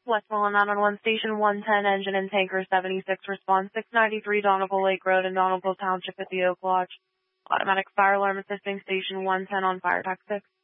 Westmoreland 911 Station 110, engine and tanker 76, response 693 Donegal Lake Road in Donegal Township at the Oak Lodge. Automatic fire alarm assisting Station 110 on fire, Tech 6.